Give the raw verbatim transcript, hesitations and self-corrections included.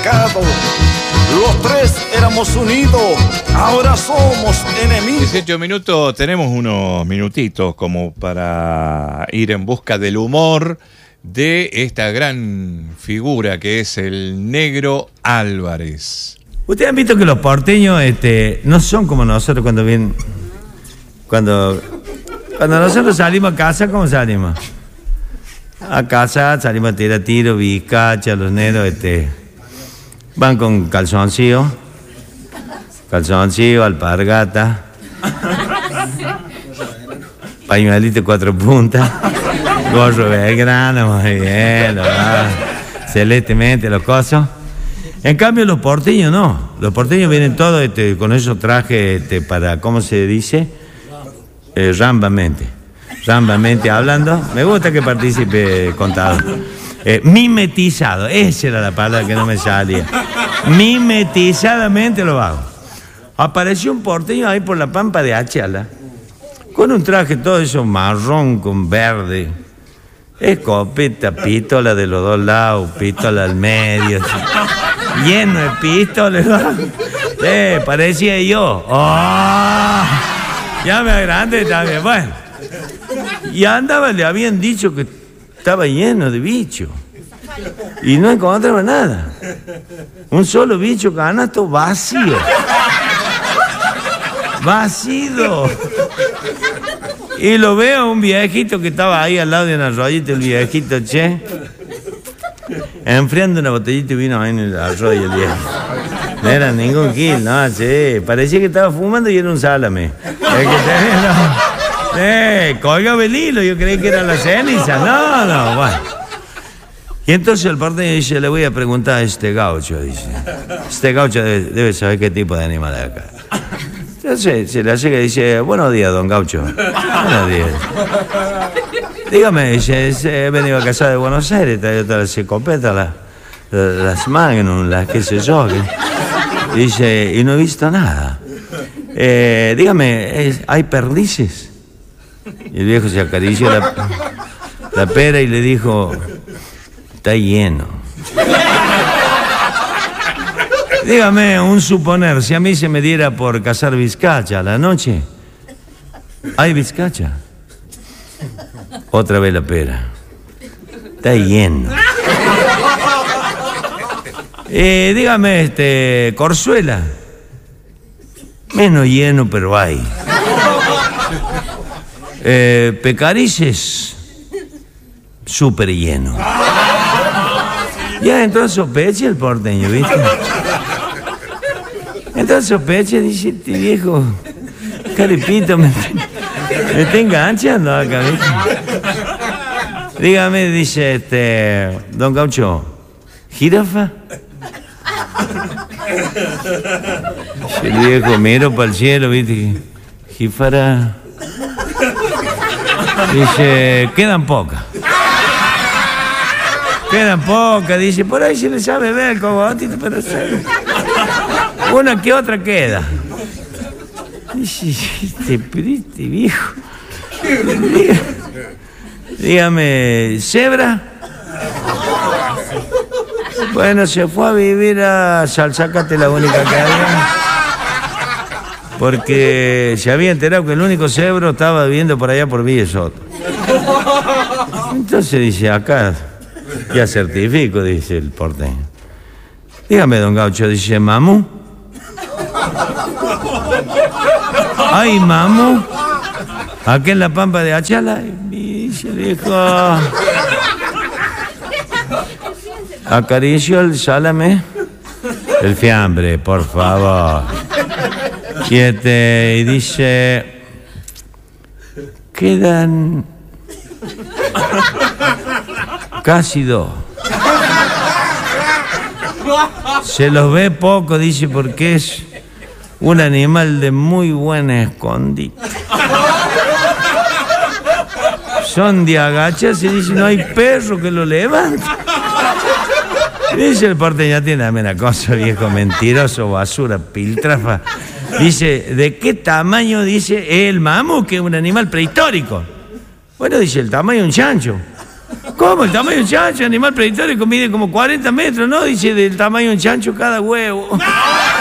pecado. Los tres éramos unidos, ahora somos enemigos. dieciocho minutos, tenemos unos minutitos como para ir en busca del humor de esta gran figura que es el Negro Álvarez. Ustedes han visto que los porteños este, no son como nosotros cuando vienen. Cuando, cuando nosotros salimos a casa, ¿cómo salimos? A casa salimos a tirar tiro, bizcacha, los negros, este, van con calzoncillo, calzoncillo, alpargata, pañuelito cuatro puntas, gorro Belgrano, muy bien, ¿verdad? Celestemente los cosos. En cambio los porteños no, los porteños vienen todos este, con esos trajes este, para, ¿cómo se dice? Eh, rambamente. Rambamente hablando, me gusta que participe Contador. Eh, mimetizado, esa era la palabra que no me salía. Mimetizadamente lo hago. Apareció un porteño ahí por la pampa de Achala, con un traje todo eso marrón con verde, escopeta, pistola de los dos lados, pistola al medio, lleno de pistolas. Eh, parecía yo. Oh, ya me agrandé también, bueno. Y andaba, le habían dicho que estaba lleno de bichos. Y no encontraba nada. Un solo bicho canasto vacío. Vacío. Y lo veo un viejito que estaba ahí al lado de una arroyito, el viejito, che. Enfriando una botellita de vino ahí en el arroyo, el viejo. No era ningún kill, no, che. Parecía que estaba fumando y era un salame. El que tenía, no. Eh, colgaba el hilo, yo creí que era la ceniza. No, no, bueno. Y entonces el porteño dice, le voy a preguntar a este gaucho, dice. Este gaucho debe, debe saber qué tipo de animal es acá. Entonces se le hace que dice, buenos días, don Gaucho. Buenos días. Dígame, dice, he venido a casa de Buenos Aires, trae todas las escopetas, las, las Magnum, las qué sé yo. Que... Dice, y no he visto nada. Eh, dígame, ¿es, ¿hay perdices? Y el viejo se acarició la, la pera y le dijo, está lleno. Dígame, un suponer, si a mí se me diera por cazar bizcacha a la noche, ¿hay bizcacha? Otra vez la pera. Está lleno. Eh, dígame, este, Corzuela. Menos lleno, pero hay. Eh, Pecarices, súper lleno. Ya entró en sospecha el porteño, ¿viste? Entró en sospecha, dice este viejo, caripito, me, me está enganchando acá, ¿viste? Dígame, dice este, don Gaucho, ¿jirafa? El viejo miro para el cielo, ¿viste? Jífara. Dice, quedan pocas. Quedan pocas, dice, por ahí se le sabe ver el cogotito, pero una que otra queda. Dice, este, este viejo. Dígame, dígame, ¿cebra? Bueno, se fue a vivir a Salzacate, la única que había. Porque se había enterado que el único cebro estaba viviendo por allá por Villa Soto. Entonces dice, acá ya certifico, dice el porteño. Dígame, don Gaucho, dice, ¿mamú? ¿Ay, mamú? Aquí en la pampa de Achala. Y dice el viejo... Acarició el salame. El fiambre, por favor. Y, este, y dice, quedan casi dos. Se los ve poco, dice, porque es un animal de muy buen escondite. Son de agachas y dice, no hay perro que lo levante. Dice el porteño, tiene una cosa, viejo mentiroso, basura, piltrafa. Dice, ¿de qué tamaño? Dice, el mamú, que es un animal prehistórico. Bueno, dice, el tamaño de un chancho. ¿Cómo? El tamaño de un chancho, animal predatorio que mide como cuarenta metros, ¿no? Dice del tamaño de un chancho cada huevo.